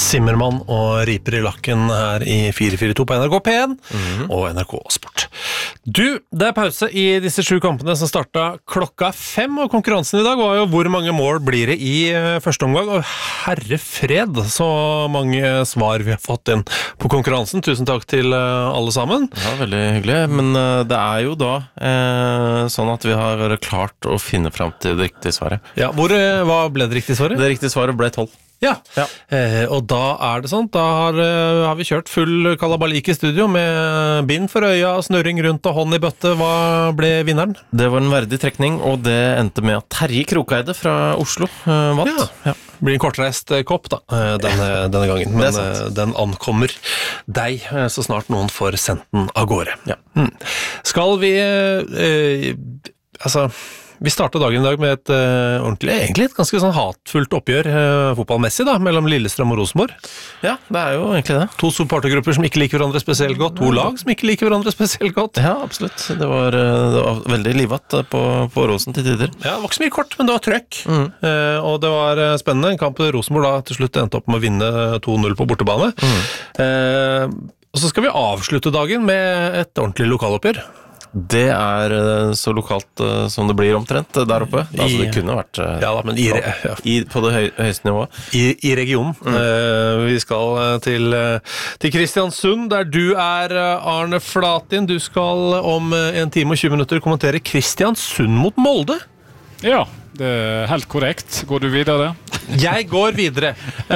Zimmermann og riper i lakken her i 442 på NRK P1 og NRK Sport. Du, det pause i disse 7 kampene som startet klokka 5, og konkurransen i dag var jo hvor mange mål blir det i første omgang, og herre fred, så mange svar vi har fått inn på konkurransen. Tusen takk til alle sammen. Ja, veldig hyggelig, men det jo da sånn at vi har klart å finne frem til det riktige svaret. Ja, hva ble det riktige svaret? Det riktige svaret ble 12. Ja, og da det sånn, da har vi kjørt full kalabalik i studio med bind for øya, snurring rundt og hånd i bøtte. Hva ble vinneren? Det var en verdig trekning, og det endte med at Terje Krokeide fra Oslo vant. Ja. Det blir en kortreist kopp da, denne gangen, men den ankommer deg så snart noen får sendt den av gårde. Ja. Skal vi, vi startet dagen i dag med et ordentlig, egentlig et ganske sånn hatfullt oppgjør fotballmessig da, mellom Lillestrøm og Rosenborg. Ja, det jo egentlig det. 2 supportergrupper som ikke liker hverandre spesielt godt, 2 lag som ikke liker hverandre spesielt godt. Ja, absolutt. Det var veldig livatt på Rosen til tider. Ja, det var ikke så mye kort, men det var trøkk. Og det var spennende. En kamp Rosenborg da til slutt endte opp med å vinne 2-0 på bortebane. Og så skal vi avslutte dagen med et ordentlig lokaloppgjør. Det så lokalt som det blir omtrent der oppe. Altså det kunne vært ja, da, men på det høyeste nivået. I regionen. Vi skal til Kristiansund, der du Arne Flatin. Du skal om 1 time og 20 minutter kommentere Kristiansund mot Molde. Ja, det helt korrekt. Går du videre? Jeg går videre.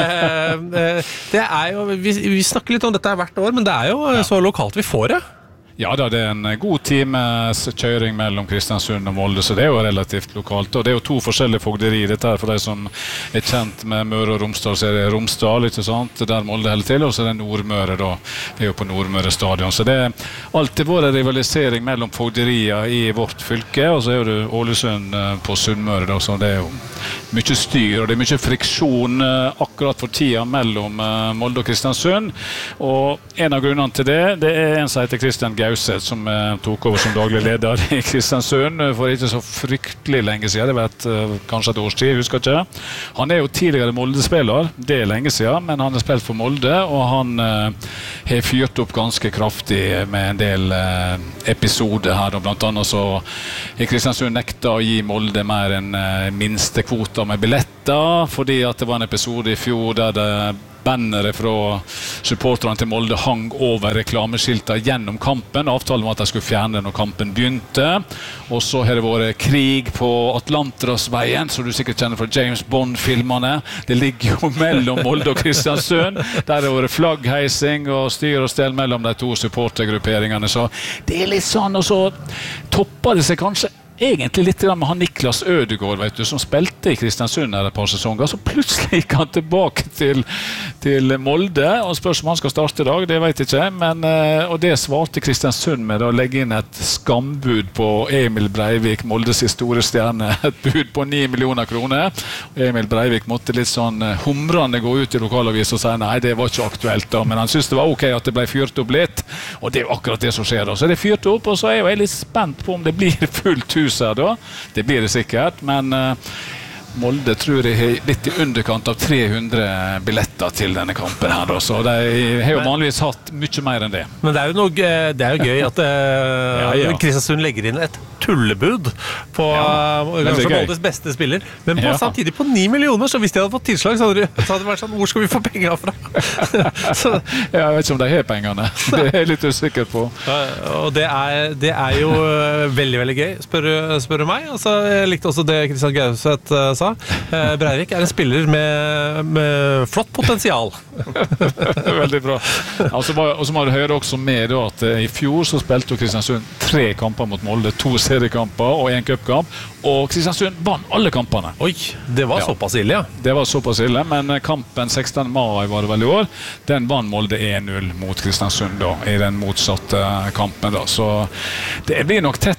Det jo, vi snakker litt om dette hvert år, men det jo så lokalt vi får det. Ja da, det en god times kjøring mellom Kristiansund og Molde, så det jo relativt lokalt. Og det jo 2 forskjellige fogderi. Dette for de som kjent med Møre og Romsdal, så det Romsdal, ikke sant? Der Molde holder til, og så det Nordmøre da. Det jo på Nordmøre stadion. Så det alltid vært rivalisering mellom fogderier i vårt fylke, og så det Ålesund på Sunnmøre da, så det jo mye styr, og det mye friksjon akkurat for tida mellom Molde og Kristiansund. Og en av grunnene til det en som heter Kristian Gauseth, som tok over som daglig leder i Kristiansund for ikke så fryktelig lenge siden. Det var kanskje et års tid, jeg husker ikke. Han jo tidligere Molde-spiller, det lenge siden, men han har spilt for Molde, og han har fyrt opp ganske kraftig med en del episoder her, og blant annet så har Kristiansund nekta å gi Molde mer enn minstekvoter med billetter, fordi at det var en episode i fjor der det bannere fra supporterne til Molde hang over reklameskilter gjennom kampen. Avtalen var at de skulle fjerne når kampen begynte. Og så har det vært krig på Atlanterhavsveien, som du sikkert kjenner fra James Bond-filmene. Det ligger jo mellom Molde og Kristiansund. Der har det vært flaggheising og styr og stel mellom de 2 supportergrupperingene. Så det litt sånn, og så topper det seg kanskje egentlig litt med han Niklas Ødegård, vet du, som spilte i Kristiansund et par sesonger, så plutselig gikk han tilbake til Molde, og spørs om han skal starte i dag, det vet jeg ikke, men, og det svarte Kristiansund med å legge inn et skambud på Emil Breivik, Moldes store stjerne, et bud på 9 millioner kroner, og Emil Breivik måtte litt sånn humrende gå ut i lokalavis og si nei, det var ikke aktuelt da, men han syntes det var ok at det ble fyrt opp litt, og det jo akkurat det som skjer da, så det fyrt opp, og så jo jeg litt spent på om det blir fullt hus da. Det blir det sikkert, men Molde tror jeg har litt i underkant av 300 billetter til denne kampen her, så de har jo vanligvis hatt mye mer enn det. Men det jo gøy at Kristiansund legger inn et tullebud på kanskje Moldes beste spiller, men samtidig på 9 millioner, så hvis de hadde fått tilslag, så hadde det vært sånn, hvor skal vi få penger fra? Så. Jeg vet ikke om de har pengene, det er jeg litt usikker på. Og det jo veldig, veldig gøy, spør du meg. Altså, jeg likte også det Kristian Gauseth sa. Breivik en spiller med flott potensial. Veldig bra. Og så må du høre også med da, at i fjor så spilte Kristiansund 3 kamper mot Molde, 2 seriekamper og 1 cupkamp, og Kristiansund vann alle kampene. Oi, det var såpass ille, ja. Det var såpass ille, men kampen 16. mai var det vel i år, den vann Molde 1-0 mot Kristiansund da, i den motsatte kampen da, så det blir nok tett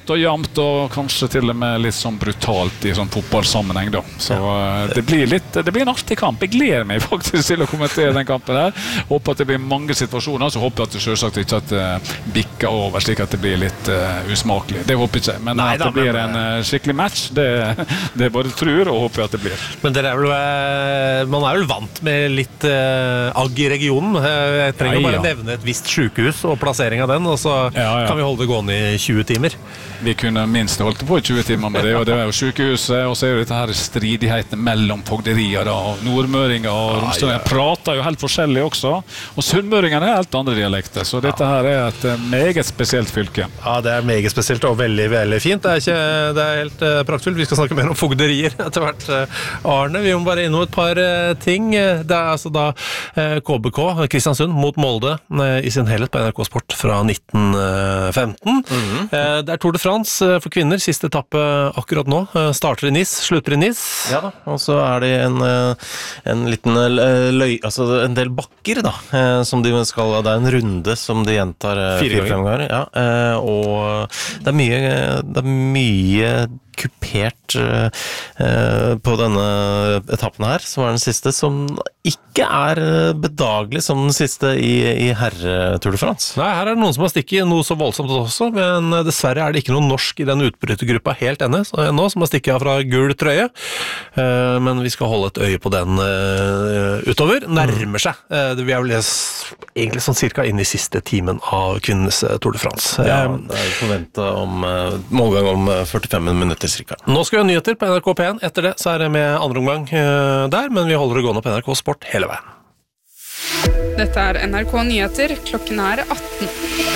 tett og jevnt, og kanskje til og med litt sånn brutalt i sånn fotballsammenheng da. Så det blir en artig kamp. Jeg gleder meg faktisk til å kommentere den kampen her. Håper at det blir mange situasjoner, så håper jeg at det selvsagt ikke at det bikker over, slik at det blir litt usmakelig. Det håper jeg ikke, men at det blir en skikkelig match, det bare tror og håper jeg at det blir. Men man vel vant med litt agg i regionen. Jeg trenger bare nevne et visst sykehus og plassering av den, og så kan vi holde det gående i 20 timer. Vi kunne minst holdt på i 20 timer med det, og det jo sykehuset, og så jo dette her stridighetene mellom fogderier da, og nordmøringer og romstøringer prater jo helt forskjellig også, og sunnmøringene helt andre dialekter, så dette her et meget spesielt fylke. Ja, det meget spesielt og veldig, veldig fint. Det helt praktfullt. Vi skal snakke mer om fogderier etter hvert. Arne, vi må bare innom et par ting. Det altså da KBK, Kristiansund, mot Molde i sin helhet på NRK Sport fra 1915. Det Tour de France for kvinner, siste etappe akkurat nå. Starter i Nice, slutter i Nice. Ja da, og så det en liten altså en del bakker da, som de skal, det en runde som de gjentar 4-5 ganger. Ja, og det mye kupert på denne etappen her, som den siste, som ikke bedagelig som den siste i herre Tour de France. Nei, her det noen som har stikket noe så voldsomt også, men dessverre det ikke noen norsk i den utbrytergruppa helt ennå, som har stikket av fra gul trøye, men vi skal holde et øye på den utover. Nærmer seg. Vi vel egentlig sånn cirka inn i siste timen av kvinnenes Tour de France. Ja, det forventet om målgang om 45 minutter cirka. Nå skal vi ha nyheter på NRK P1. Etter det så det med andre omgang der, men vi holder det gående på NRK Sport hele veien. Dette NRK Nyheter. Klokken 18.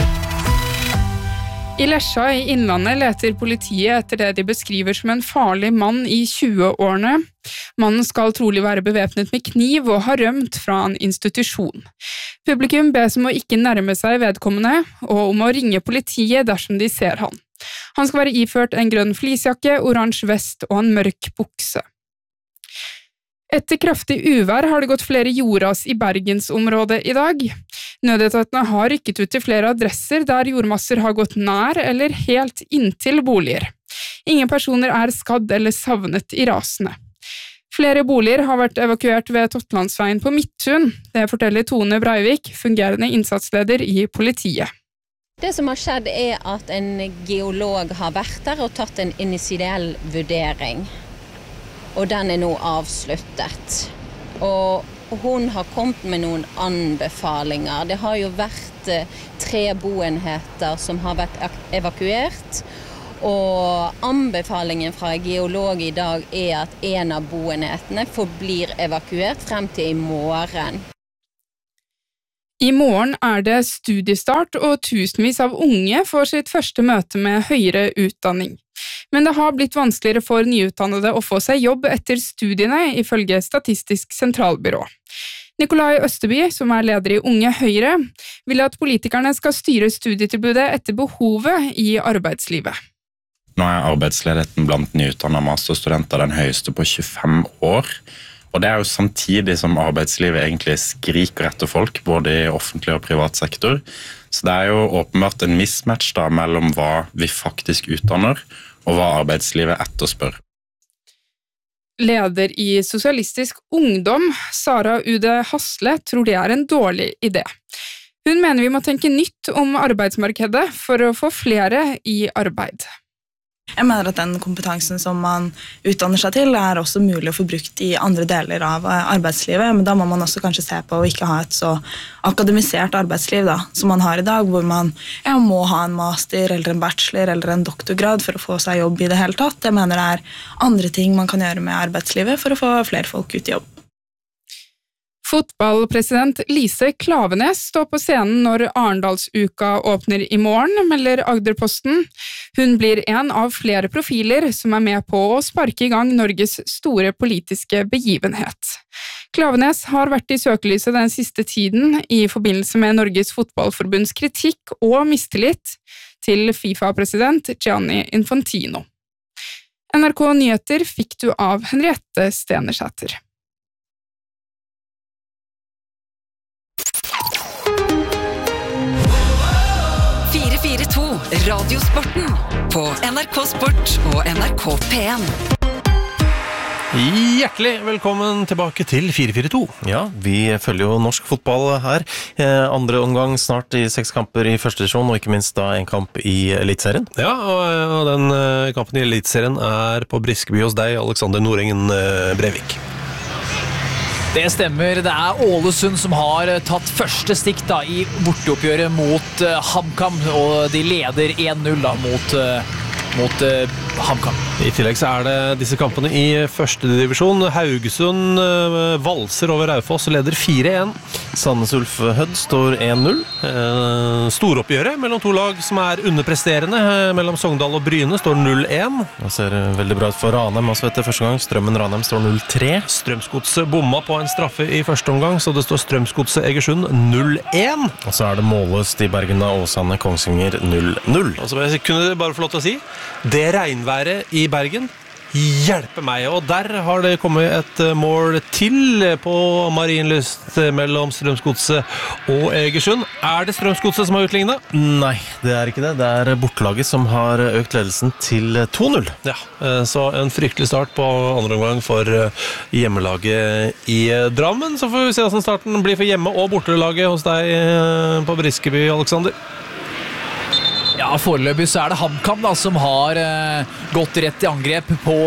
I Lesja i Innlandet leter politiet etter det de beskriver som en farlig mann i 20-årene. Mannen skal trolig være bevæpnet med kniv og har rømt fra en institusjon. Publikum bes om å ikke nærme seg vedkommende, og om å ringe politiet dersom de ser han. Han skal være iført en grønn fleecejakke, oransje vest og en mørk bukse. Etter kraftig uvær har det gått flere jordras i Bergensområdet i dag. Nødetatene har rykket ut til flere adresser der jordmasser har gått nær eller helt inntil boliger. Ingen personer skadd eller savnet i rasene. Flere boliger har vært evakuert ved Totlandsveien på Midtun. Det forteller Tone Breivik, fungerende innsatsleder i politiet. Det som har skjedd at en geolog har vært der og tatt en initiell vurdering. Og den nå avsluttet. Og hun har kommet med noen anbefalinger. Det har jo vært 3 boenheter som har vært evakuert. Og anbefalingen fra geolog i dag at en av boenhetene forblir evakuert frem til i morgen. I morgen det studiestart, og tusenvis av unge får sitt første møte med høyere utdanning. Men det har blitt vanskeligere for nyutdannede å få seg jobb etter studiene, ifølge Statistisk sentralbyrå. Nikolai Østerby, som leder i Unge Høyre, vil at politikerne skal styre studietilbudet etter behovet i arbeidslivet. Nå arbeidsledigheten blant nyutdannede masterstudenter den høyeste på 25 år. Og det jo samtidig som arbeidslivet egentlig skriker etter folk, både i offentlig og privat sektor. Så det jo åpenbart en mismatch da, mellom hva vi faktisk utdanner, og hva arbeidslivet etterspør. Leder i Sosialistisk Ungdom, Sara Ude Hasle, tror det en dårlig idé. Hun mener vi må tenke nytt om arbeidsmarkedet for å få flere i arbeid. Jeg mener at den kompetansen som man utdanner seg til også mulig å få brukt i andre deler av arbeidslivet, men da må man også kanskje se på å ikke ha et så akademisert arbeidsliv da, som man har i dag, hvor man må ha en master eller en bachelor eller en doktorgrad for å få seg jobb i det hele tatt. Jeg mener det andre ting man kan gjøre med arbeidslivet for å få flere folk ut i jobb. Fotballpresident Lise Klaveness står på scenen når Arendalsuka åpner i morgen, melder Agderposten. Hun blir en av flere profiler som med på å sparke i gang Norges store politiske begivenhet. Klaveness har vært i søkelyset den siste tiden i forbindelse med Norges Fotballforbunds kritikk og mistillit til FIFA-president Gianni Infantino. NRK Nyheter fikk du av Henriette Stenersæter. Radiosporten på NRK Sport og NRK P1. Hjertelig velkommen tilbake til 442. Ja, vi følger jo norsk fotball her. Andre omgang snart i 6 kamper i første divisjon, og ikke minst da en kamp i Elitserien. Ja, og den kampen i Elitserien på Briskeby hos deg, Alexander Nordengen Brevik. Det stemmer, det Ålesund som har tatt første stikk da, i borteoppgjøret mot HamKam, og de leder 1-0 da, mot HamKam. I tillegg så det disse kampene i første divisjon. Haugesund valser over Raufoss og leder 4-1. Sandnes Ulf Hødd står 1-0. Storoppgjøret mellom to lag som underpresterende, mellom Sogndal og Bryne, står 0-1. Det ser veldig bra ut for Ranheim også etter første gang. Strømmen Ranheim står 0-3. Strømsgodset bomma på en straffe i første omgang, så det står Strømsgodset Egersund 0-1. Og så det målløst i Bergen da, Åsane Kongsvinger 0-0. Og så kunne jeg bare få lov til å si, det regnværet i Bergen hjelper meg, og der har det kommet et mål til på Marienlyst mellom Strømsgodset og Egersund. Det Strømsgodset som har utlignet? Nei, det ikke det. Det bortelaget som har økt ledelsen til 2-0. Ja, så en fryktelig start på andre omgang for hjemmelaget i Drammen. Så får vi se hvordan starten blir for hjemme- og bortelaget hos deg på Briskeby, Alexander. Ja, foreløpig så det HamKam da, som har gått rett i angrep på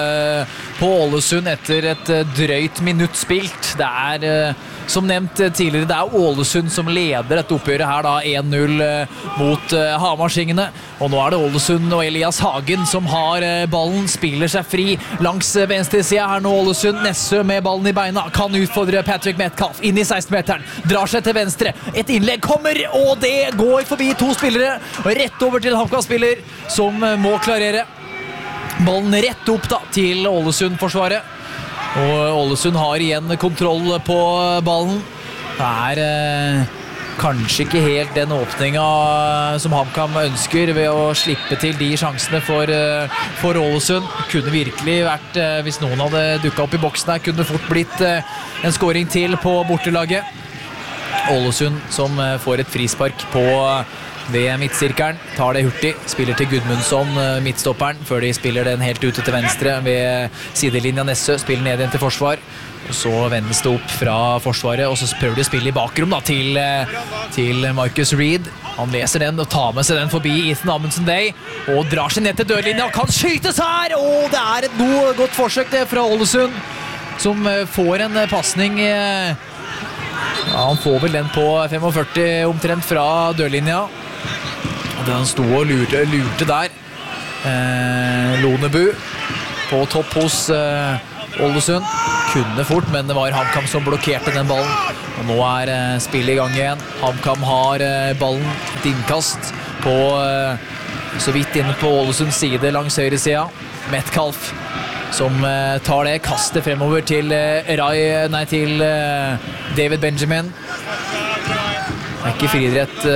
Ålesund etter et drøyt minutt spilt. Det som nevnt tidligere, det Ålesund som leder dette oppgjøret her da, 1-0 mot Hamarsingene. Og nå det Ålesund og Elias Hagen som har ballen, spiller seg fri langs venstre siden. Her nå Ålesund, Nessø med ballen i beina, kan utfordre Patrick Metcalf inn i 16-meteren, drar seg til venstre, et innlegg kommer, og det går forbi 2 spillere, og rett over til HamKam-spiller som må klarere. Ballen rett opp da, til Ålesund-forsvaret. Og Ålesund har igjen kontroll på ballen. Det kanskje ikke helt den åpningen som HamKam ønsker ved å slippe til de sjansene for Ålesund. Kunne virkelig vært, hvis noen hadde dukket opp i boksen her, kunne fort blitt en scoring til på bortelaget. Ålesund som får et frispark på ved midtsirkelen, tar det hurtig, spiller til Gudmundsson, midtstopperen, før de spiller den helt ute til venstre ved sidelinja. Nessø spiller ned igjen til forsvar, og så vendes det opp fra forsvaret, og så prøver de å spille i bakrom da, til Marcus Reed. Han leser den og tar med seg den forbi Ethan Amundsen-Day, og drar seg ned til dørlinja, kan skytes her, og det et noe godt forsøk det fra Ålesund, som får en passning. Ja, han får vel den på 45 omtrent fra dørlinja. Han sto og lurte der. Lonebu på topp hos Ålesund. Kunne fort, men det var HamKam som blokkerte den ballen. Og nå spillet i gang igjen. HamKam har ballen, et innkast på så vidt inne på Ålesunds side langs høyre siden. Metcalf som tar det, kaster fremover til til David Benjamin. Det ikke friidrett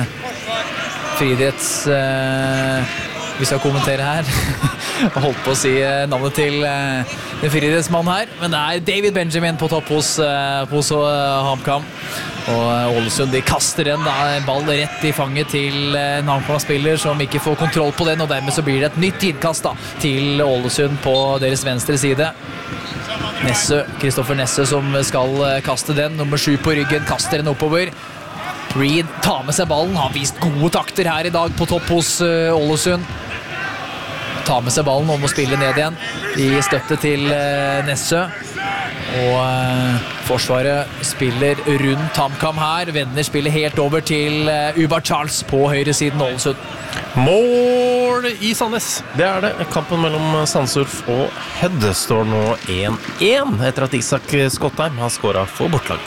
vi skal kommentere her. Jeg holdt på å si navnet til den friidrettsmannen her, men det David Benjamin på topp hos HamKam. Og Ålesund, de kaster en ball rett i fanget til en HamKam-spiller som ikke får kontroll på den, og dermed så blir det et nytt innkast da, til Ålesund på deres venstre side. Kristoffer Nessø som skal kaste den, nummer 7 på ryggen, kaster den oppover. Reed tar med seg ballen, har vist gode takter her i dag på topp hos Ålesund. Tar med seg ballen og må spille ned igjen i støtte til Nessø. Og forsvaret spiller rundt HamKam her, vender spillet helt over til Ubar Charles på høyre siden Ålesund. Mål i Sandnes. Det det. Kampen mellom Sandnes Ulf og Hødd står nå 1-1 etter at Isak Skottheim har skåret for bortlag.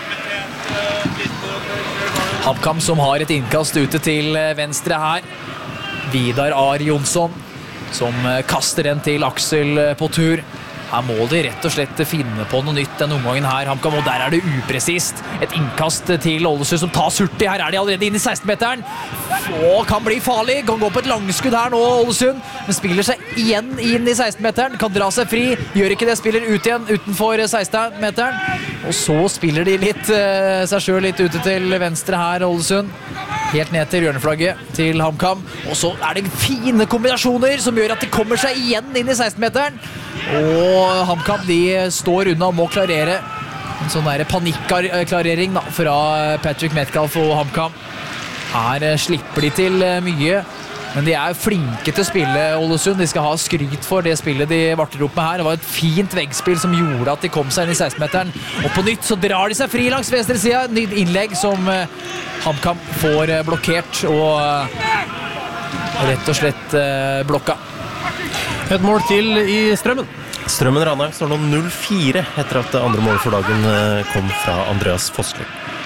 HamKam som har et innkast ute til venstre her. Vidar Ar Jonsson som kaster den til Aksel på tur. Her må de rett og slett finne på noe nytt den omgangen her. HamKam, og der det upresist. Et innkast til Ålesund som tas hurtig. Her de allerede inn i 16-meteren. Og kan bli farlig. Kan gå på et langskudd her nå, Ålesund. Men spiller seg igjen inn i 16-meteren. Kan dra seg fri. Gjør ikke det, spiller ut igjen utenfor 16-meteren. Og så spiller de litt seg selv litt ute til venstre her, Ålesund. Helt ned til hjørneflagget til HamKam. Og så det fine kombinasjoner som gjør at de kommer seg igjen inn i 16-meteren. Og HamKam, de står unna og må klarere. En sånn der panikklarering da, fra Patrick Metcalf og HamKam. Her slipper de til mye, men de flinke til å spille, Ålesund. De skal ha skryt for det spillet de varter opp med her. Det var et fint veggspill som gjorde at de kom seg inn i 16-meteren. Og på nytt så drar de seg fri langs venstre siden. Nytt innlegg som HamKam får blokkert og rett og slett blokka. Et mål til i Strømmen. Strømmen Ranheim står nå 0-4 etter at det andre målet for dagen kom fra Andreas Fossli.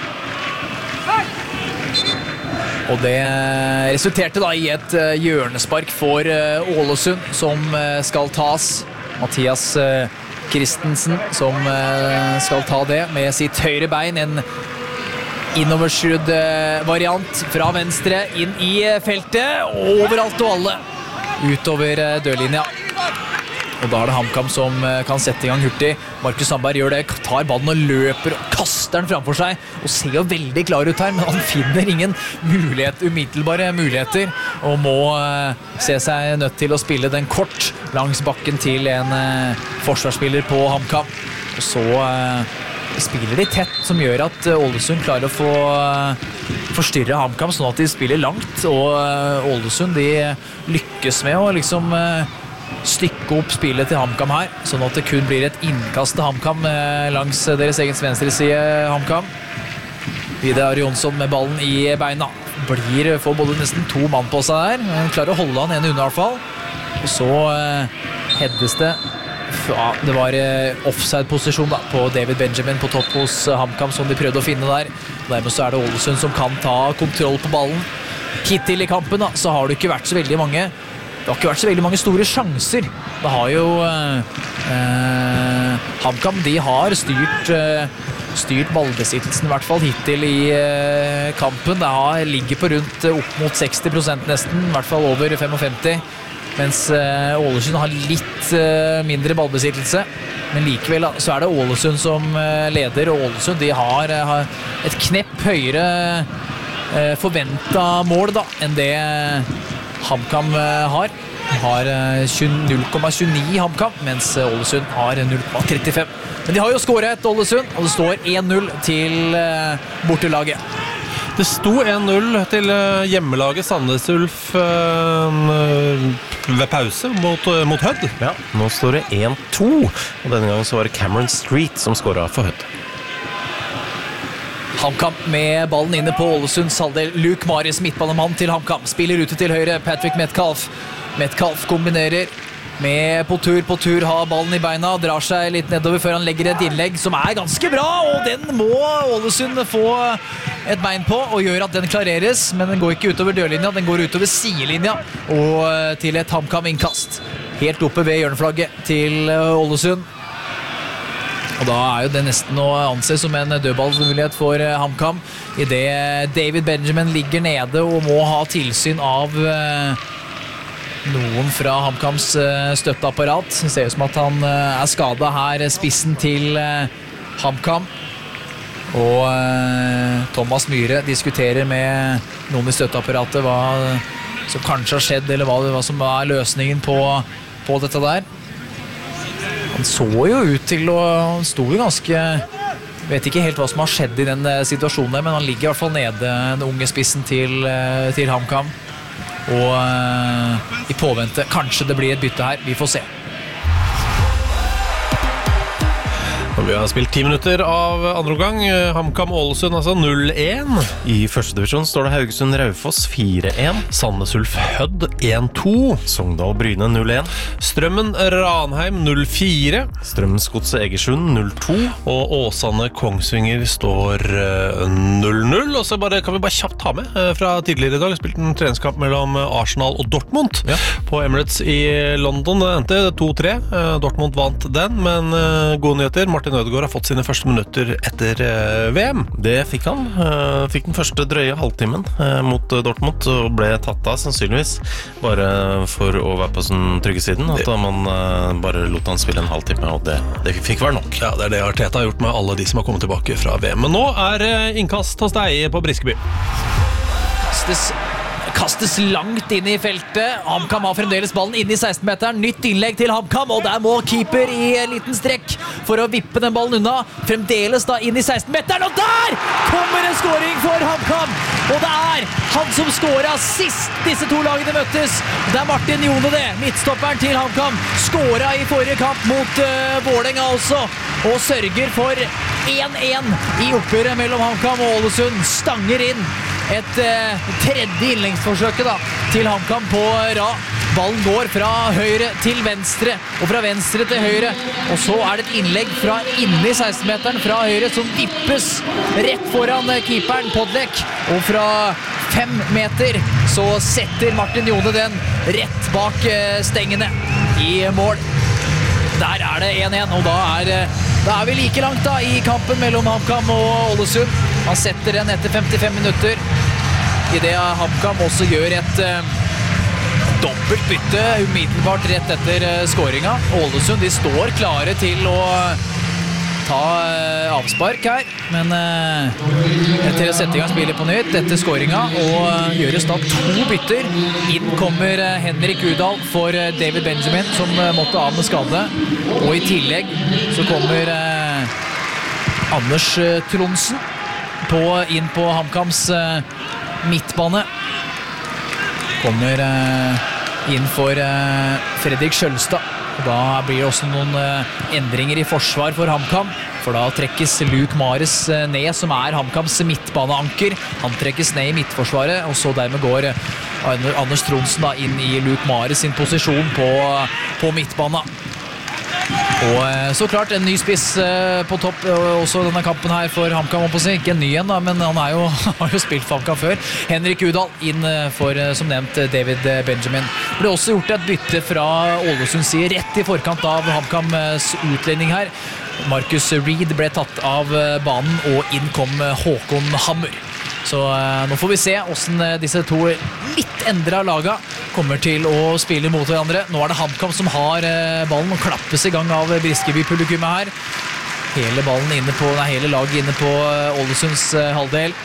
Og det resulterte da i et hjørnespark for Ålesund som skal tas. Mathias Christensen som skal ta det med sitt høyre bein. En innoverskrudd variant fra venstre inn i feltet. Overalt og alle. Utover dørlinja. Og da det HamKam som kan sette i gang hurtig. Markus Sandberg gjør det, tar ballen og løper og kaster den framfor seg. Og ser jo veldig klar ut her, men han finner ingen umiddelbare muligheter. Og må se seg nødt til å spille den kort langs bakken til en forsvarsspiller på HamKam. Og så spiller de tett, som gjør at Ålesund klarer å få forstyrre HamKam, sånn at de spiller langt. Og Ålesund, de lykkes med å liksom stykke opp spillet til HamKam her, sånn at det kun blir et innkast til HamKam langs deres egen venstre side. HamKam Vidar Jonsson med ballen i beina får både nesten 2 mann på seg der. Han klarer å holde han en unna i hvert fall. Og så heades det. Det var offside-posisjon da, på David Benjamin på topp hos HamKam som de prøvde å finne der. Dermed så det Ålesund som kan ta kontroll på ballen. Hittil i kampen da, så har det ikke vært så veldig mange store sjanser. Det har jo HamKam, de har styrt ballbesittelsen i hvert fall hittil i kampen. Det ligger på rundt opp mot 60% nesten, i hvert fall over 55%, mens Ålesund har litt mindre ballbesittelse. Men likevel så det Ålesund som leder, og Ålesund de har et knepp høyere forventet mål da, enn det HamKam har 0,29 HamKam, mens Ålesund har 0,35. Men de har jo skåret Ålesund, og det står 1-0 til bortelaget. Det sto 1-0 til hjemmelaget Sandnes Ulf ved pause mot Hødd. Ja, nå står det 1-2, og denne gangen så var det Cameron Street som skåret for Hødd. HamKam med ballen inne på Ålesunds halvdel. Luke Marius, midtbanemann til HamKam, spiller ute til høyre. Patrick Metcalf. Metcalf kombinerer med på tur, har ballen i beina, drar seg litt nedover før han legger et innlegg som ganske bra, og den må Ålesund få et bein på, og gjør at den klareres, men den går ikke utover dørlinja, den går utover sidelinja, og til et HamKam-innkast. Helt oppe ved hjørneflagget til Ålesund. Og da jo det nesten å anse som en dødballmulighet for HamKam, i det David Benjamin ligger nede og må ha tilsyn av noen fra HamKams støtteapparat. Det ser ut som at han skadet her, spissen til HamKam. Og Thomas Myhre diskuterer med noen i støtteapparatet hva som kanskje har skjedd, eller hva som løsningen på dette der. Han så jo ut til å han sto jo ganske vet ikke helt hva som har skjedd i den situasjonen der, men han ligger i hvert fall nede, den unge spissen til HamKam, og i påvente kanskje det blir et bytte her, vi får se. Og vi har spilt 10 minutter av andre omgang. HamKam Ålesund, altså 0-1. I første divisjon står det Haugesund Raufoss 4-1. Sandnes Ulf Hødd 1-2. Sogndal Bryne 0-1. Strømmen Ranheim 0-4. Strømsgodset Egersund 0-2. Og Åsane Kongsvinger står 0-0. Og så kan vi bare kjapt ta med fra tidligere i dag. Spilt en treningskamp mellom Arsenal og Dortmund på Emirates i London. Det endte 2-3. Dortmund vant den, men gode nyheter. Martin Ødegaard har fått sine første minutter etter VM. Det fikk han. Fikk den første drøye halvtimen mot Dortmund og ble tatt av sannsynligvis bare for å være på sånn trygge siden. At man bare lot han spille en halvtime, og det fikk være nok. Ja, det er det Arteta har gjort med alle de som har kommet tilbake fra VM. Men nå er innkast hos deg på Briskeby. Kastes langt inn i feltet. HamKam har fremdeles ballen inn i 16-meteren. Nytt innlegg til HamKam, og der må keeper i en liten strekk for å vippe den ballen unna. Fremdeles da inn i 16-meteren, og der kommer en scoring for HamKam! Og det er han som scoret sist disse to lagene møttes. Det er Martin Jone det, midtstopperen til HamKam. Scoret i forrige kamp mot Vålerenga også, og sørger for 1-1 i oppgjøret mellom HamKam og Ålesund. Stanger inn et tredje innleggsforsøket da, til HamKam på rad. Ballen går fra høyre til venstre, og fra venstre til høyre. Og så er det et innlegg fra inni 16-meteren fra høyre som vippes rett foran keeperen Podlek. Og fra 5 meter så setter Martin Jone den rett bak stengene i mål. Der er det 1-1, og da er vi like langt da i kampen mellom HamKam og Ålesund. Han setter den etter 55 minutter, i det HamKam også gjør et dobbelt bytte umiddelbart rett etter skåringa. Ålesund, de står klare til å ta avspark her, men etter å sette i gang spillet på nytt etter skåringa, og gjøres da 2 bytter. Inn kommer Henrik Udal for David Benjamin, som måtte av med skade, og i tillegg så kommer Anders Tronsen inn på HamKams midtbane. Kommer inn for Fredrik Skjølstad. Da blir det også noen endringer i forsvar for HamKam, for da trekkes Luke Mares ned, som er HamKams midtbaneanker. Han trekkes ned i midtforsvaret, og så dermed går Anders Tronsen da inn i Luke Mares sin posisjon på midtbanen. Og så klart en ny spiss på topp også denne kampen her for HamKam, ikke en ny en da, men han har jo spilt for HamKam før. Henrik Udal inn for, som nevnt, David Benjamin. Det ble også gjort et bytte fra Ålesunds side rett i forkant av HamKams utlending her. Marcus Reed ble tatt av banen, og inn kom Håkon Hammer. Så nå får vi se hvordan disse to litt endret laga kommer til å spille mot hverandre. Nå er det HamKam som har ballen og klappes i gang av Briskeby-publikummet her. Hele laget inne på Ålesunds halvdel.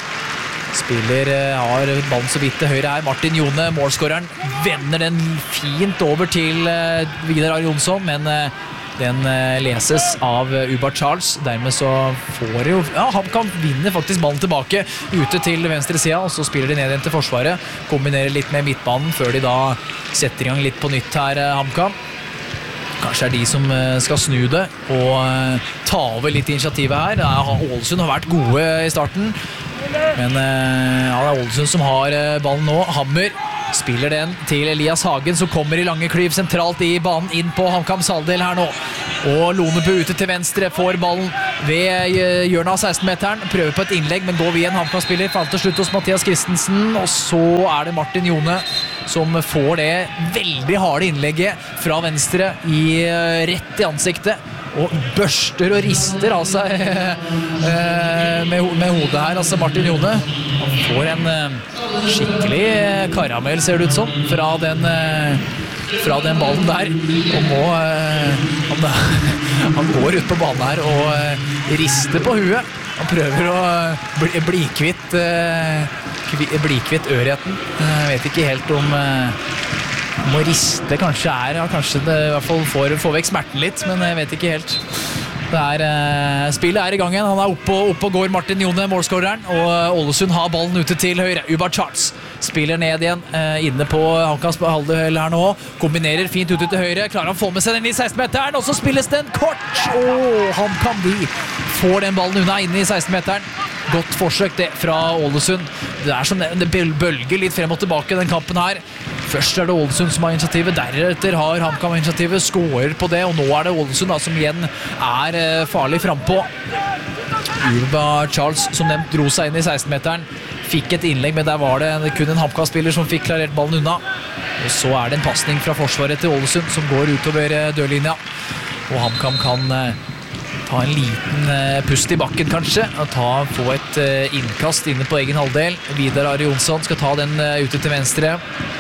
Har ballen så vidt til høyre her. Martin Jone, målskåreren, vender den fint over til Vidar Jonsson, men den leses av Ubar Charles. Dermed så får jo HamKam vinner faktisk ballen tilbake ute til venstre siden, og så spiller de ned igjen til forsvaret, kombinerer litt med midtbanen før de da setter i gang litt på nytt her, HamKam. Kanskje er de som skal snu det og ta over litt initiativet her. Ålesund har vært gode i starten, men det er Ålesund som har ballen nå. Hammer spiller den til Elias Hagen, som kommer i lange klyv sentralt i banen inn på HamKams halvdel her nå. Og Lonebu ute til venstre, får ballen ved hjørnet av 16-meteren, prøver på et innlegg, men går via en HamKam-spiller, falt til slutt hos Mathias Christensen, og så er det Martin Jone som får det veldig harde innlegget fra venstre rett i ansiktet, og børster og rister av seg med hodet her, altså Martin Jone. Han får en skikkelig karamell, ser det ut som, fra den ballen der, og han går ut på banen her og rister på huet. Han prøver å bli kvitt ørheten. Jeg vet ikke helt om å riste kanskje det i hvert fall får vekk smerten litt, men jeg vet ikke helt. Spillet er i gang igjen. Han er oppe og går, Martin Jone, målskåreren, og Ålesund har ballen ute til høyre. Ubar Charles spiller ned igjen, inne på HamKams halvdel her nå, kombinerer fint ut til høyre, klarer han å få med seg den i 16-meteren, og så spilles den kort, HamKam de får den ballen unna inne i 16-meteren. Godt forsøk det fra Ålesund. Det som det bølger litt frem og tilbake den kampen her. Først det Ålesund som har initiativet, deretter har HamKam initiativet, skårer på det, og nå det Ålesund da, som igjen farlig frempå. Urba Charles som nevnt dro seg inn i 16-meteren, fikk et innlegg, men der var det kun en HamKam-spiller som fikk klarert ballen unna. Og så det en passning fra forsvaret til Ålesund som går utover dørlinja, og HamKam kan ta en liten pust i bakken kanskje, og få et innkast inne på egen halvdel. Vidar Ari Jonsson skal ta den ute til venstre.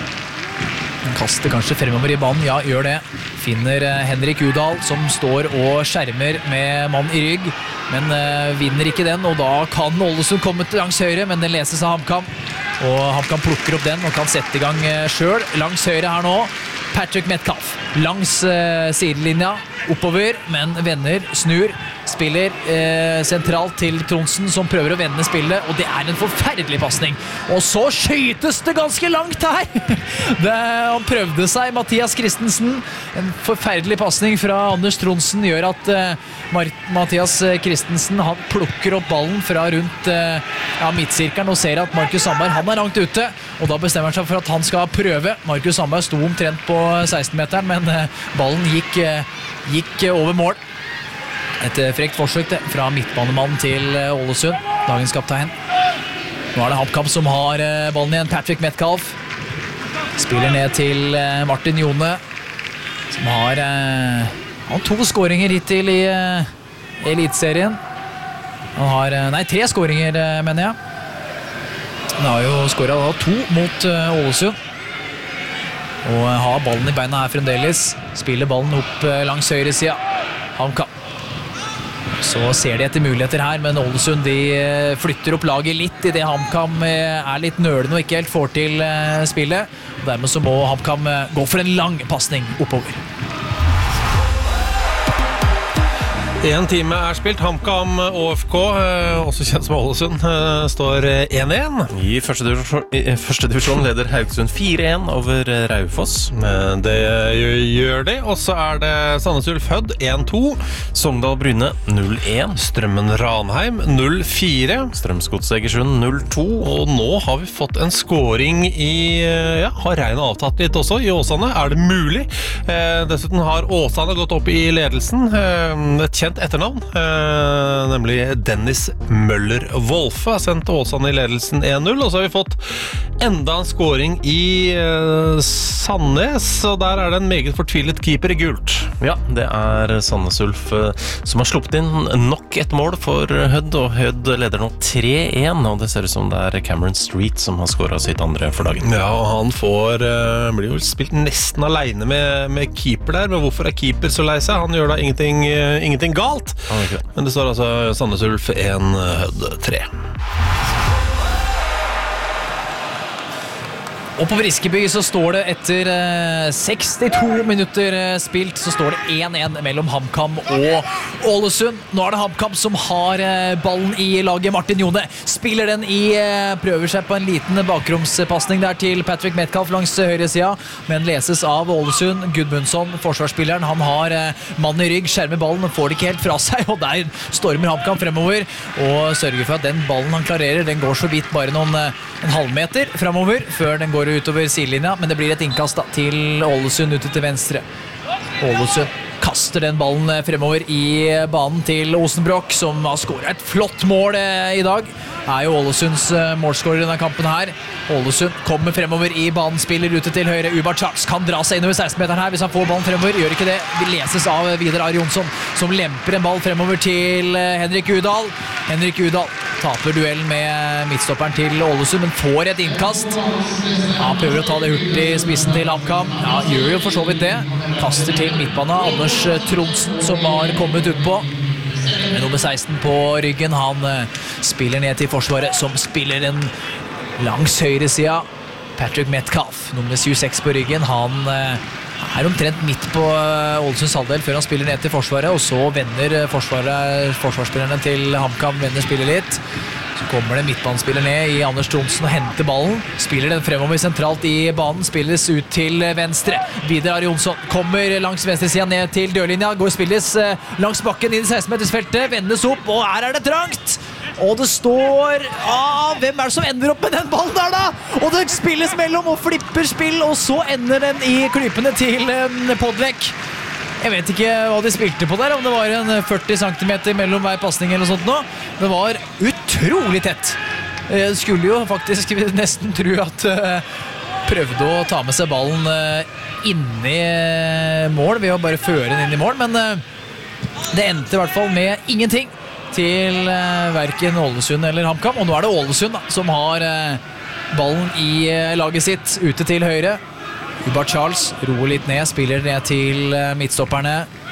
Han kaster kanskje fremover i banen, ja, gjør det. Finner Henrik Udal som står og skjermer med mann i rygg, men vinner ikke den, og da kan Ålesund komme til langs høyre, men den leses av HamKam. Og HamKam plukker opp den og kan sette i gang selv. Langs høyre her nå, Patrick Metcalf. Langs sidelinja, oppover, men vender, snur, spiller sentralt til Tronsen som prøver å vende spillet, og det en forferdelig passning. Og så skytes det ganske langt her! Han prøvde seg, Mathias Christensen. En forferdelig passning fra Anders Tronsen gjør at Mathias Christensen han plukker opp ballen fra rundt midtsirkelen og ser at Markus Sandberg han langt ute, og da bestemmer han seg for at han skal prøve. Markus Sandberg sto omtrent på 16-meteren, men ballen gikk over mål. Et frekt forsøk fra midtbanemannen til Ålesund, dagens kaptein. Nå det HamKam som har ballen igjen, Patrick Metcalf. Spiller ned til Martin Jone, som har 2 skåringer hittil i elitserien. Han har 3 skåringer, mener jeg. Han har jo skåret 2 mot Ålesund. Og har ballen i beina her fremdeles. Spiller ballen opp langs høyre siden. HamKam. Så ser de etter muligheter her, men Ålesund de flytter opp laget litt i det HamKam litt nølende og ikke helt får til spillet. Og dermed så må HamKam gå for en lang passning oppover. 1 time spilt. HamKam ÅFK, også kjent som Ålesund, står 1-1. I første divisjon leder Haugesund 4-1 over Raufoss. Det gjør de, og så det Sandnes Ulf Hødd 1-2. Sogndal Bryne 0-1. Strømmen Ranheim 0-4. Strømsgods Egersund 0-2. Og nå har vi fått en scoring i, har regnet avtatt litt også, i Åsane. Det mulig? Dessuten har Åsane gått opp i ledelsen. Et kjent etternavn, nemlig Dennis Møller Wolfe har sendt Åsane i ledelsen 1-0, og så har vi fått enda en scoring i Sandnes, og der det en meget fortvilet keeper i gult. Ja, det Sandnes Ulf som har sluppet inn nok et mål for Hødd, og Hødd leder nå 3-1, og det ser ut som det Cameron Street som har skåret sitt andre for dagen. Ja, og han blir jo spilt nesten alene med keeper der, men hvorfor keeper så lei seg? Han gjør da ingenting galt, men det står altså Sandnes Ulf 1, Hødd 3. Og på Briskeby så står det etter 62 minutter spilt, så står det 1-1 mellom HamKam og Ålesund. Nå det HamKam som har ballen i laget. Martin Jone spiller den prøver seg på en liten bakromspassning der til Patrick Metcalf langs høyre siden, men leses av Ålesund. Gudmundsson, forsvarsspilleren, han har mann i rygg, skjermer ballen, får det ikke helt fra seg, og der stormer HamKam fremover og sørger for at den ballen han klarerer, den går så vidt bare en halvmeter fremover før den går utover sidelinja, men det blir et innkast da, til Ålesund ute til venstre. Ålesund kaster den ballen fremover i banen til Osenbrokk, som har skåret et flott mål i dag. Jo Ålesunds målskårer i denne kampen her. Ålesund kommer fremover i banen, spiller ute til høyre. Ubar Charles kan dra seg innover 16-meteren her hvis han får ballen fremover. Gjør ikke det. Vi leses av Vidar Ari Jonsson, som lemper en ball fremover til Henrik Udal. Henrik Udal taper duellen med midtstopperen til Ålesund, men får et innkast. Han prøver å ta det hurtig i spissen til HamKam. Ja, gjør jo for så vidt det. Kaster til midtbana. Anders Tronsen som har kommet ut på. Med nummer 16 på ryggen. Han spiller ned til forsvaret, som spiller en langs høyre siden. Patrick Metcalf, nummer 26 på ryggen. Han omtrent midt på Ålesunds halvdel før han spiller ned til forsvaret, og så vender forsvarsspillerne til HamKam, vender spillet litt. Så kommer det midtbanespiller ned i Anders Tronsen og henter ballen. Spiller den fremover sentralt i banen, spilles ut til venstre. Vidar Jonsson kommer langs venstre siden ned til dørlinja, spilles langs bakken inn i 16-metersfeltet, vendes opp, og her er det trangt! Og det står hvem er det som ender opp med den ballen der da? Og det spilles mellom og flipper spill, og så ender den i klypene til Podlek. Jeg vet ikke hva de spilte på der, om det var en 40 cm mellom hver passning eller noe sånt nå. Det var utrolig tett. Jeg skulle jo faktisk nesten tro at prøvde å ta med seg ballen inn i mål ved å bare føre den inn i mål, men det endte i hvert fall med ingenting til hverken Ålesund eller HamKam, og nå er det Ålesund da, som har ballen i laget sitt ute til høyre. Ubar Charles roer litt ned, spiller ned til midtstopperne.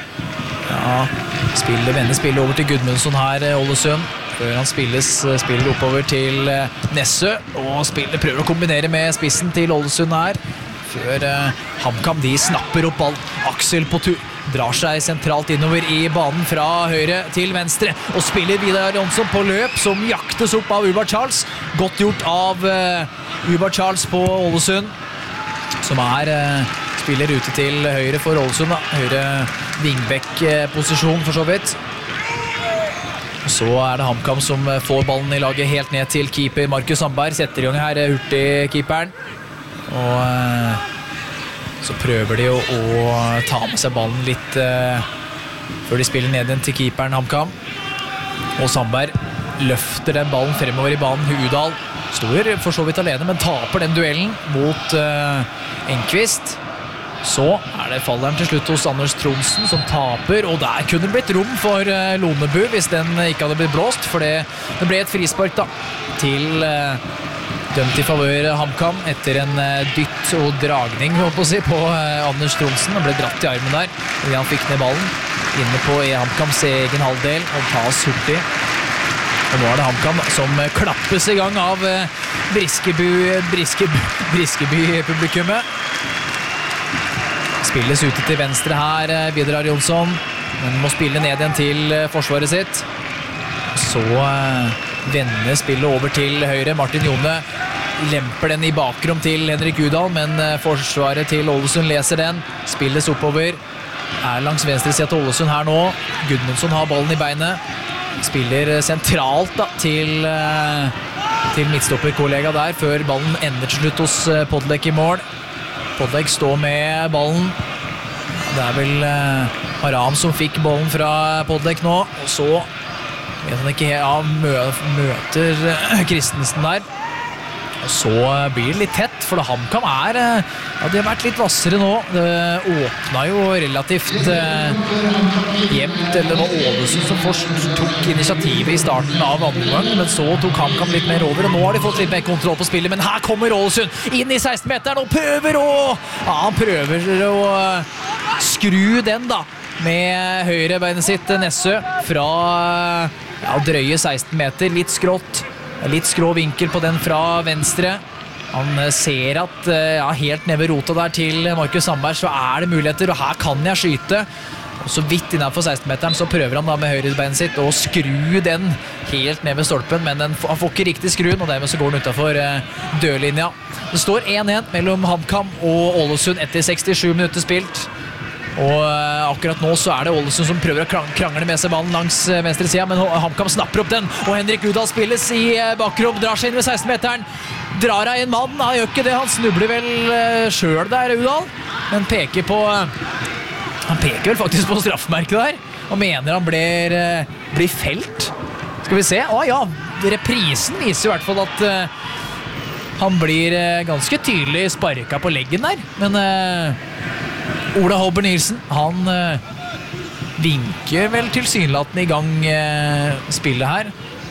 Vender spillet over til Gudmundsson her, Ålesund. Før han spiller oppover til Nessø, og prøver å kombinere med spissen til Ålesund her. Før HamKam, de snapper opp ball. Aksel på tur. Drar seg sentralt innover i banen fra høyre til venstre, og spiller Vidar Jonsson på løp, som jaktes opp av Ubar Charles. Godt gjort av Ubar Charles på Ålesund, som spiller ute til høyre for Ålesund da. Høyre vingbekk-posisjon for så vidt. Og så det HamKam som får ballen i laget helt ned til keeper Markus Sandberg. Setter i gang her hurtig keeperen. Og så prøver de å ta med seg ballen litt før de spiller ned igjen til keeperen HamKam. Og Sandberg løfter den ballen fremover i banen. Udal står for så vidt alene, men taper den duellen mot Enqvist. Så det falleren til slutt hos Anders Tronsen som taper, og der kunne det blitt rom for Lonebu hvis den ikke hadde blitt blåst, for det ble et frispark da, til dømt i favør HamKam etter en dytt og dragning på Anders Tronsen. Han ble dratt i armen der, og han fikk ned ballen inne på HamKams egen halvdel og tas hurtig. Og nå det HamKam som klappes i gang av Briskeby-publikummet. Spilles ute til venstre her, Vidar Jonsson, men må spille ned igjen til forsvaret sitt. Så vender spillet over til høyre. Martin Jone lemper den i bakrom til Henrik Udal, men forsvaret til Ålesund leser den. Spilles oppover. Langs venstre siden til Ålesund her nå. Gudmundsson har ballen i beinet. Spiller sentralt da, til midtstopperkollega der, før ballen ender til slutt hos Podlek i mål. Podlek står med ballen. Det vel Haram som fikk ballen fra Podlek nå, og så vet han ikke møter Kristensen der. Og så blir det litt tett, for HamKam de har vært litt vassere nå. Det åpnet jo relativt jevnt, eller det var Ålesund som først tok initiativet i starten av andre gang, men så tok HamKam litt mer over, og nå har de fått litt mer kontroll på spillet, men her kommer Ålesund inn i 16-meteren og han prøver å skru den da, med høyre beinet sitt Nessø fra drøye 16 meter, litt skrått. Litt skrå vinkel på den fra venstre. Han ser at helt ned ved rota der til Markus Sandberg så det muligheter, og her kan jeg skyte. Og så vidt innenfor 16-meteren så prøver han da med høyrebeinet sitt å skru den helt ned ved stolpen, men han får ikke riktig skruen, og dermed så går den utenfor dørlinja. Det står 1-1 mellom HamKam og Ålesund etter 67 minutter spilt. Og akkurat nå så det Ålesund som prøver å krangle med seg ballen langs venstre siden, men HamKam snapper opp den, og Henrik Udal spilles i bakrom, drar seg inn ved 16-meteren, drar av en mann, han gjør ikke det, han snubler vel selv der, Udal, men han peker vel faktisk på straffemerket der, og mener han blir felt. Skal vi se? Reprisen viser i hvert fall at han blir ganske tydelig sparket på leggen der, men Ola Håber Nilsen, han vinker vel tilsynelatende i gang spillet her.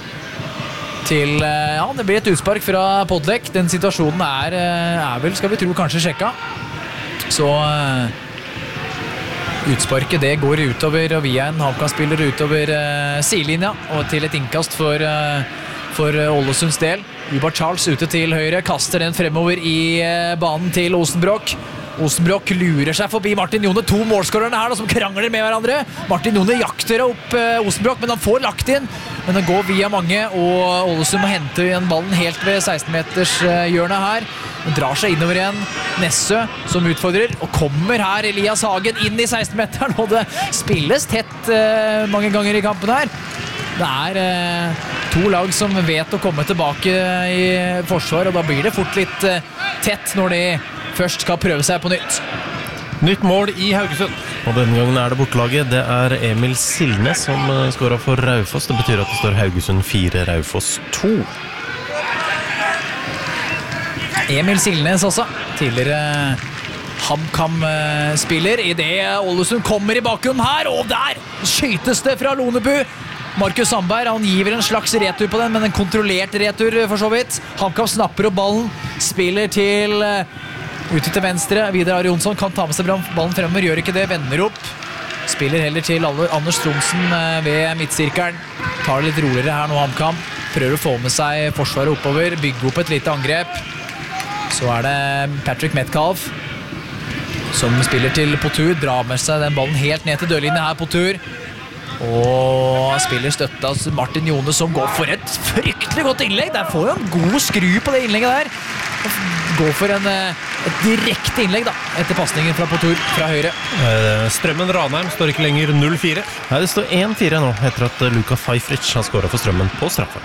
Det blir et utspark fra Podlek. Den situasjonen vel, skal vi tro, kanskje sjekka. Så utsparket det går utover, og vi en HamKam-spiller utover sidelinja, og til et innkast for Ålesunds del. Ubar Charles ute til høyre, kaster den fremover i banen til Osenbråk. Osenbrock lurer seg forbi Martin Jone. 2 målskårerne her da, som krangler med hverandre. Martin Jone jakter opp Osenbrock, men han får lagt inn. Men den går via mange, og Ålesund må hente igjen ballen helt ved 16-meters hjørnet her. Den drar seg innover igjen. Nessø som utfordrer, og kommer her Elias Hagen inn i 16-meteren, og det spilles tett mange ganger i kampen her. Det 2 lag som vet å komme tilbake i forsvar, og da blir det fort litt tett når de først skal prøve seg på nytt. Nytt mål i Haugesund. Og denne gangen det bortelaget. Det Emil Silnes som skåret for Raufoss. Det betyr at det står Haugesund 4, Raufoss 2. Emil Silnes også. Tidligere HamKam-spiller. I det Ålesund kommer i bakgrunnen her, og der skytes det fra Lonebu. Markus Sandberg, han giver en slags retur på den, men en kontrollert retur for så vidt. HamKam snapper opp ballen, spiller til ute til venstre. Vidar Ari Jonsson kan ta med seg ballen fremover, gjør ikke det, vender opp. Spiller heller til Anders Tronsen ved midtsirkelen. Tar det litt roligere her nå, HamKam. Prøver å få med seg forsvaret oppover, bygge opp et lite angrep. Så det Patrick Metcalf som spiller til Potur, drar med seg den ballen helt ned til dørlinjen her, Potur. Og spiller støtta Martin Jone som går for et fryktelig godt innlegg. Der får jo en god skru på det innlegget der. Går for et direkte innlegg da, etter passningen fra Potur fra høyre. Strømmen Ranheim står ikke lenger 0-4. Nei, det står 1-4 nå, etter at Luka Fajfric har skåret for Strømmen på straffa.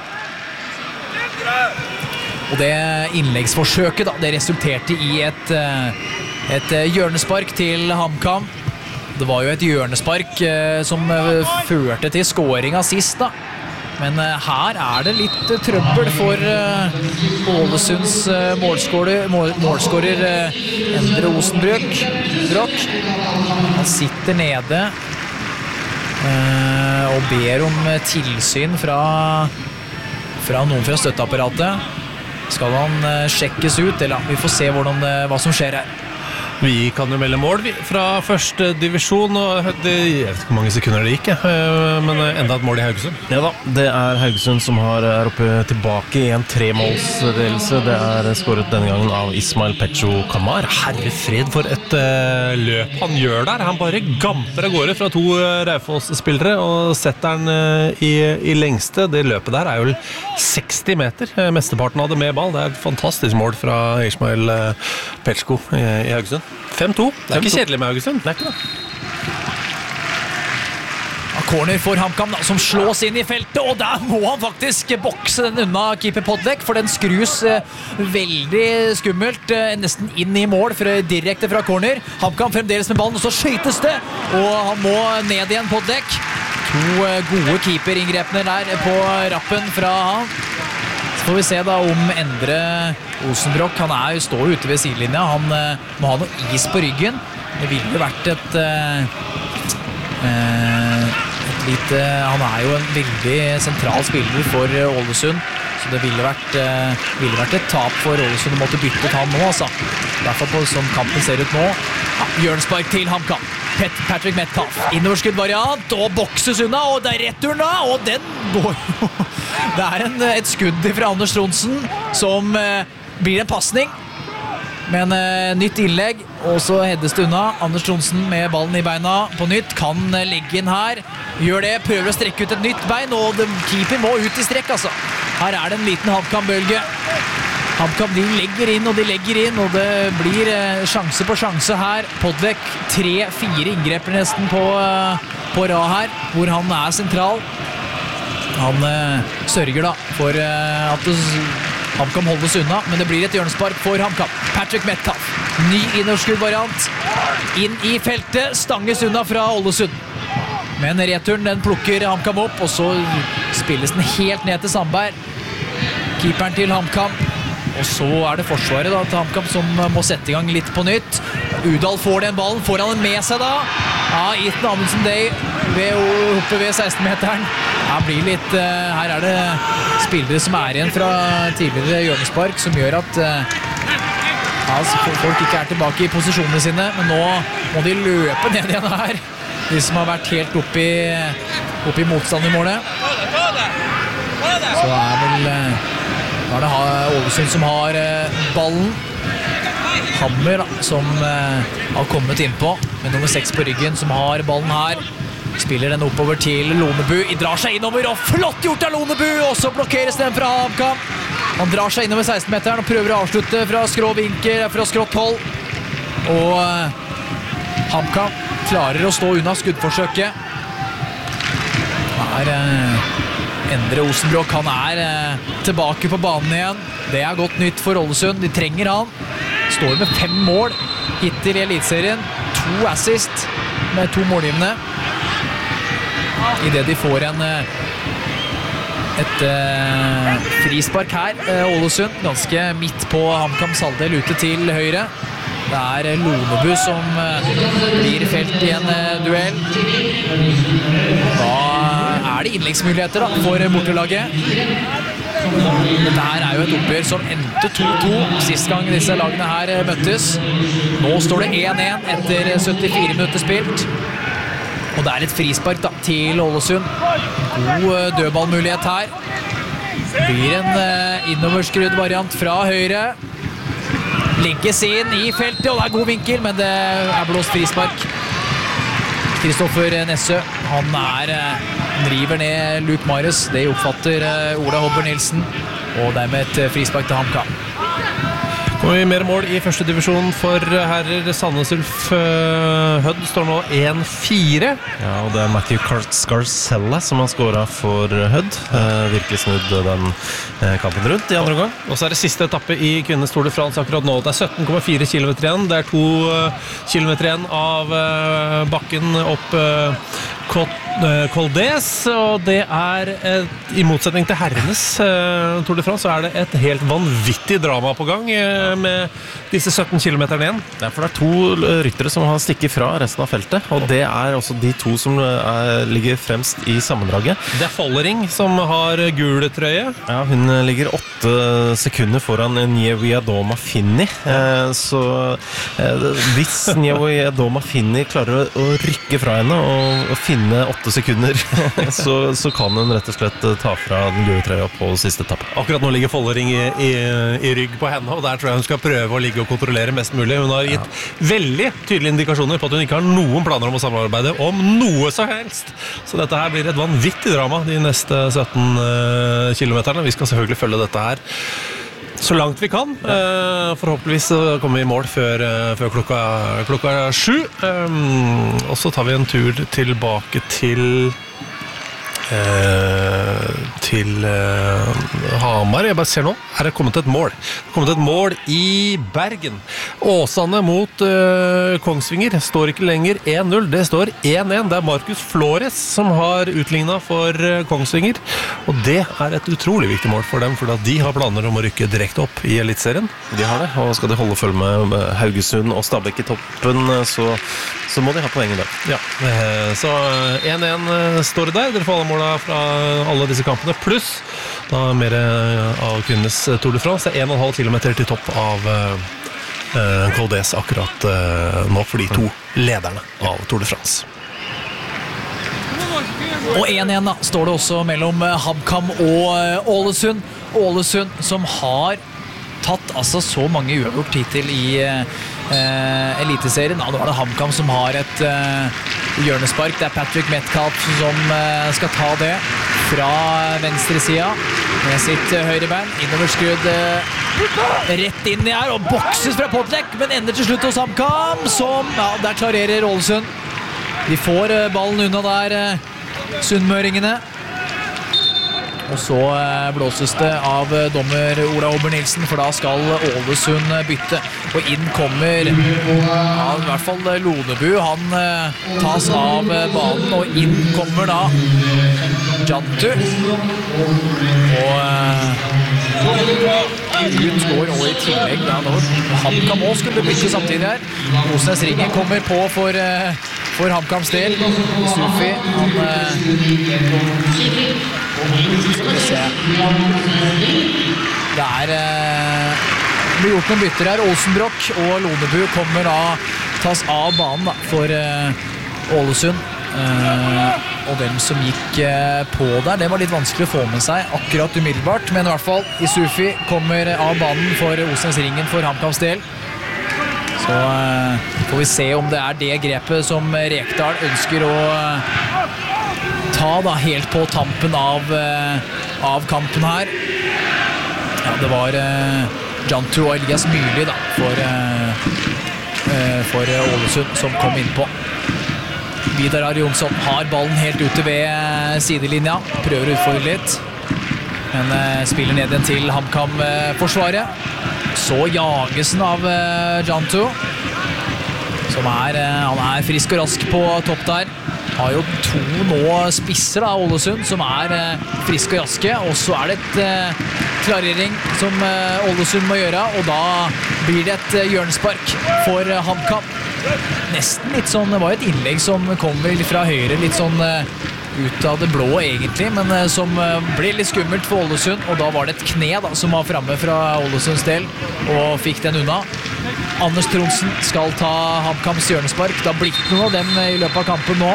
Og det innleggsforsøket da, det resulterte i et hjørnespark til HamKam. Det var jo et hjørnespark som førte til skåringen sist da. Men her det litt trøbbel for Ålesunds målskårer Endre Osenbrock. Han sitter nede og ber om tilsyn fra noen fra støtteapparatet. Skal han sjekkes ut, eller vi får se hva som skjer her. Vi kan jo melde mål fra første divisjon, og jeg vet ikke hvor mange sekunder det gikk, men enda et mål i Haugesund. Ja da, det Haugesund som oppe tilbake i en 3-målsledelse. Det skåret denne gangen av Ismail Pecho Kamar. Herrefred for et løp han gjør der. Han bare gamper av gårde fra 2 Raufoss-spillere og setter den i lengste. Det løpet der jo 60 meter. Mesteparten av det med ball. Det et fantastisk mål fra Ismail Pecho i Haugesund. 5-2. Det ikke kjedelig med Haugesund. Det ikke det. Corner for HamKam da, som slås inn i feltet, og der må han faktisk bokse den unna keeper Podlek, for den skrus veldig skummelt, nesten inn i mål direkte fra corner. HamKam fremdeles med ballen, og så skytes det, og han må ned igjen Podlek. 2 gode keeperinngrepene der på rappen fra han. Så får vi se da om Endre Osenbrock, han står ute ved sidelinja, han må ha noe is på ryggen. Det ville jo vært et lite, han jo en veldig sentral spiller for Ålesund, så det ville vært et tap for Ålesund å måtte bytte ut han nå, altså. Derfor på som kampen ser ut nå. Ja, hjørnespark til HamKam. Patrick Metcalf, innoverskudd variant, og bokses unna, og det returen da, og den går jo. Det et skudd fra Anders Tronsen, som blir en passning, men nytt innlegg, og så heades det unna. Anders Tronsen med ballen i beina på nytt, kan legge inn her, gjør det, prøver å strekke ut et nytt bein, og keeper må ut i strekk, altså. Her det en liten HamKam-bølge. HamKam, de legger inn, og det blir sjanse på sjanse her. Podlek 3-4 inngreper nesten på rad her, hvor han sentral. Han sørger da for at HamKam holdes unna, men det blir et hjørnespark for HamKam. Patrick Metcalf, ny innoverskudd-variant. Inn i feltet, stanges unna fra Ålesund. Men returen, den plukker HamKam opp, og så spilles den helt ned til Sandberg. Keeperen til HamKam. Og så det forsvaret da, til HamKam som må sette i gang litt på nytt. Udal får den ballen, får han den med seg da? Ja, Ethan Amundsen Day oppe ved 16-meteren. Her det spillere som igjen fra tidligere hjørnespark, som gjør at folk ikke tilbake i posisjonene sine, men nå må de løpe ned igjen her. De som har vært helt oppe i motstand i målet. Så vel... Da det Ålesund som har ballen. Hammer da, som har kommet innpå med nummer 6 på ryggen, som har ballen her. Spiller den oppover til Lonebu. Drar seg innover, og flott gjort av Lonebu! Og så blokkeres den fra HamKam. Han drar seg innover 16-meteren og prøver å avslutte fra skrå vinkel, fra skrått hold. Og HamKam klarer å stå unna skuddforsøket. Her Endre Osenbråk, han tilbake på banen igjen. Det godt nytt for Ålesund, de trenger han. Står med 5 mål hittil i Eliteserien. 2 assist med 2 målgivende. I det de får et frispark her, Ålesund, ganske midt på HamKams halvdel ute til høyre. Det Lonebu som blir felt i en duell. Da det innleggsmuligheter da, for bortelaget. Dette her jo et oppgjør som endte 2-2 sist gang disse lagene her møttes. Nå står det 1-1 etter 74 minutter spilt. Og det et frispark da, til Ålesund. God dødballmulighet her. Blir en innoverskrudd variant fra høyre. Legges inn i feltet, og det god vinkel, men det blåst frispark. Kristoffer Nessø, han driver ned Luke Mares. Det oppfatter Ola Hobber Nilsen, og dermed et frispark til HamKam. Kommer vi mer mål i første divisjon for herrer. Sandnes Ulf Hødd står nå 1-4. Ja, og det Matthew Scarcella som har skåret for Hødd. Virkelig snudd den kampen rundt i andre gang. Og så det siste etappe i kvinnes Tour de France akkurat nå. Det 17,4 kilometer igjen. Det 2 kilometer igjen av bakken opp Col d'Es, og det i motsetning til herrenes Tour de France, så det et helt vanvittig drama på gang med disse 17 kilometerne igjen. For det 2 ryttere som har stikket fra resten av feltet, og det også de 2 som ligger fremst i sammendraget. Det Follering som har gul trøye. Ja, hun ligger 8 sekunder foran Njewiadoma Finni, så hvis Njewiadoma Finni klarer å rykke fra henne og finne 8 sekunder, så kan hun rett og slett ta fra den gule trøya på siste etappe. Akkurat nå ligger Follering i rygg på henne, og der tror jeg hun skal prøve å ligge og kontrollere mest mulig. Hun har gitt veldig tydelige indikasjoner på at hun ikke har noen planer om å samarbeide om noe så helst. Så dette her blir et vanvittig drama de neste 17 kilometerne. Vi skal selvfølgelig følge dette her så langt vi kan. Forhåpentligvis kommer vi i mål før klokka 7. Og så tar vi en tur tilbake til Hamar. Jeg bare ser nå, her det kommet et mål. Det kommet et mål i Bergen. Åsane mot Kongsvinger står ikke lenger 1-0, det står 1-1. Det Markus Flores som har utlignet for Kongsvinger, og det et utrolig viktig mål for dem, for at de har planer om å rykke direkte opp i Eliteserien. De har det, og skal de holde følge med Haugesund og Stabæk i toppen, så må de ha poeng i dag. Ja, så 1-1 står det der. Dere får alle målene fra alle disse kampene, pluss da mer av kvinnes Tour de France. Det 1,5 kilometer til topp av Col d'Es akkurat nå for de 2 lederne av Tour de France. Og 1-1 da, står det også mellom HamKam og Ålesund. Ålesund som har tatt altså så mange uavgjort hittil i Eliteserien. Ja, nå det HamKam som har et hjørnespark. Det Patrick Metcalf som skal ta det fra venstre siden med sitt høyrebein. Innoverskrudd rett inn i her og bokses fra Potlek, men ender til slutt hos HamKam som, ja, der klarerer Ålesund. De får ballen unna der, sunnmøringene. Og så blåses det av dommer Ola Hobber Nilsen, for da skal Ålesund bytte. Og inn kommer i hvert fall Lonebu. Han tas av banen, og inn kommer da Jantu. Og ut går og i tillegg da HamKam også skulle bytte samtidig her. Osnes Ringen kommer på for HamKams del. Sufi, han skal vi se. Det blir gjort noen bytter her. Olsenbrokk og Lonebu kommer da tas av banen da, for Ålesund. Og hvem som gikk på der, det var litt vanskelig å få med seg akkurat umiddelbart, men i hvert fall Isufi kommer av banen for Osnes Ringen for HamKams del. Så får vi se om det det grepet som Rekdal ønsker å ta da, helt på tampen av kampen her. Ja, det var Jantu og Elias Myrli da, for Ålesund som kom inn på. Vidar Ari Jonsson har ballen helt ute ved sidelinja, prøver å utfordre litt, men spiller ned igjen til HamKam-forsvaret. Så jages han av Jantu, som han frisk og rask på topp der. Har jo 2 nå spisser da, Ålesund, som friske og raske, og så det et klarering som Ålesund må gjøre, og da blir det et hjørnespark for HamKam. Nesten litt sånn, det var et innlegg som kom fra høyre, litt sånn ut av det blå egentlig, men som ble litt skummelt for Ålesund, og da var det et kne da, som var fremme fra Ålesunds del, og fikk den unna. Anders Tronsen skal ta HamKams hjørnespark, det har blitt noe av dem i løpet av kampen nå.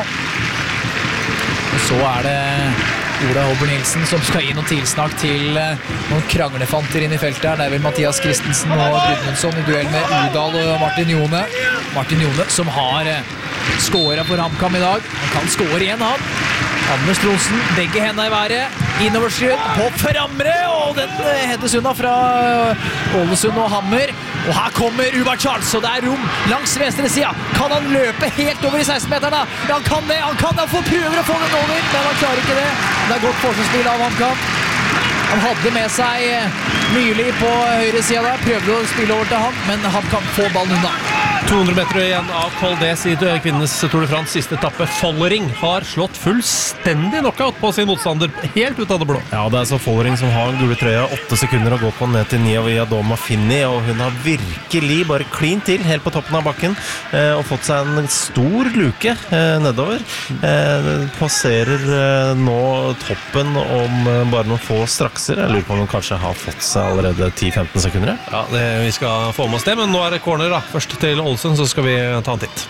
Og så det Ola Håber Nilsen som skal gi noen tilsnakk til noen kranglefanter inn i feltet her. Det vel Mathias Christensen og Gudmundsson i duell med Udal og Martin Jone. Martin Jone som har skåret for HamKam i dag. Han kan skåre igjen, han. Anders Tronsen, begge hendene i været, innoverskudd på Framre, og den hedes unna fra Ålesund og Hammer. Og her kommer Ubert Charles, og det rom langs venstre siden. Kan han løpe helt over i 16-meterne? Ja, han kan det, han får prøver å få den over, men han klarer ikke det. Det godt forsvarsspill av HamKam. Han hadde med seg Myrli på høyre siden der, prøvde å spille over til han, men HamKam får ballen unna. 200 meter igjen av Col d'Es i kvinnenes Tour de France siste etappe. Follering har slått fullstendig knockout på sin motstander, helt ut av det blå. Ja, det så Follering som har en gule trøya, 8 sekunder å gå på ned til Nia Doma Finni, og hun har virkelig bare klint til helt på toppen av bakken, og fått seg en stor luke nedover. Passerer nå toppen om bare noen få strakser. Jeg lurer på om hun kanskje har fått seg allerede 10-15 sekunder. Ja, vi skal få med oss det, men nå det corner da. Først til Ålesund, så skal vi ta en titt.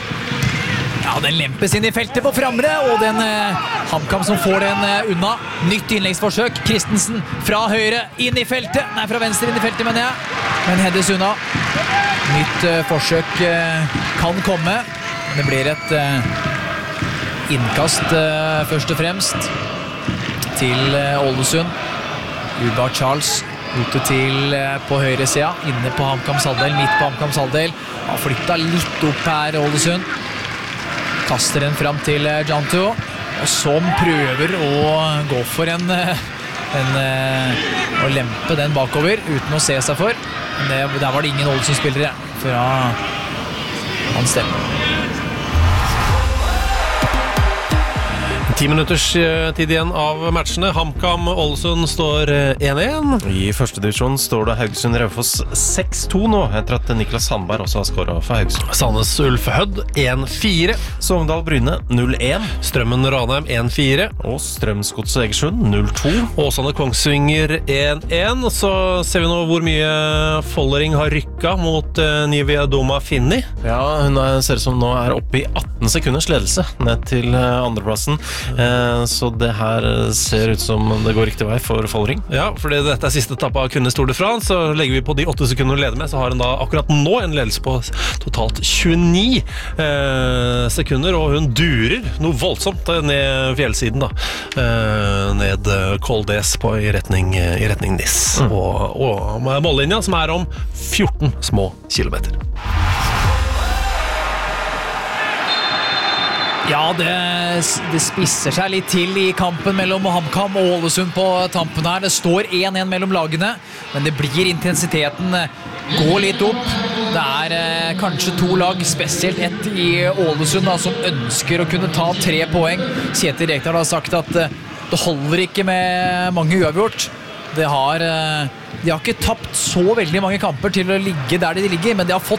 Ja, den lempes inn i feltet på Framre, og den HamKam som får den unna. Nytt innleggsforsøk, Christensen fra høyre inn i feltet. Nei, fra venstre inn i feltet, mener jeg. Men heades unna. Nytt forsøk kan komme. Det blir et innkast først og fremst til Ålesund. Ubert Charles ute til på høyre siden, inne på HamKams halvdel, midt på HamKams halvdel. Har flyttet litt opp her, Ålesund. Kaster den fram til Jantu, og som prøver å gå for å lempe den bakover, uten å se seg for. Men der var det ingen Ålesund-spillere fra hans del. 10 minutters tid igjen av matchene. HamKam Ålesund står 1-1. I første divisjon står det Haugesund Raufoss 6-2 nå, etter at Niklas Sandberg også har skåret for Haugesund. Sandnes Ulf Hødd 1-4. Sogndal Bryne 0-1. Strømmen Ranheim 1-4. Og Strømsgodset Egersund 0-2. Åsane Kongsvinger 1-1. Så ser vi nå hvor mye Follering har rykket mot Nia Doma Finni. Ja, hun ser ut som nå oppe i 18 sekunders ledelse ned til andreplassen. Så det her ser ut som det går riktig vei for Follering. Ja, fordi dette siste etappe av Kvinnenes Tour de France, så legger vi på de 8 sekunder hun leder med, så har hun da akkurat nå en ledelse på totalt 29 sekunder, og hun durer noe voldsomt ned fjellsiden da, ned Col d'Es i retning Nis, og mållinja som om 14 små kilometer. Ja, det spisser seg litt til i kampen mellom HamKam og Ålesund på tampen her. Det står 1-1 mellom lagene, men det blir intensiteten gå litt opp. Det kanskje 2 lag, spesielt ett i Ålesund da, som ønsker å kunne ta 3 poeng. Kjetil Rekdal har sagt at det holder ikke med mange uavgjort. De har ikke tapt så veldig mange kamper til å ligge der de ligger, men de har fått